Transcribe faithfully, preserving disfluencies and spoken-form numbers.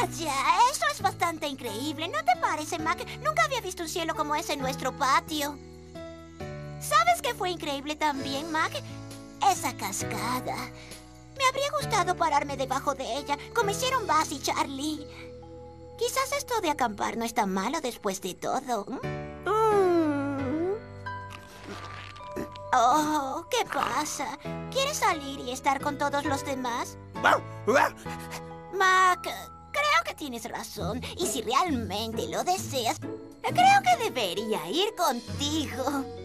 Vaya, eso es bastante increíble. ¿No te parece, Mac? Nunca había visto un cielo como ese en nuestro patio. ¿Sabes qué fue increíble también, Mac? Esa cascada. Me habría gustado pararme debajo de ella, como hicieron Buzz y Charlie. Quizás esto de acampar no es tan malo después de todo. Mm. Oh, ¿qué pasa? ¿Quieres salir y estar con todos los demás? Mac, creo que tienes razón. Y si realmente lo deseas, creo que debería ir contigo.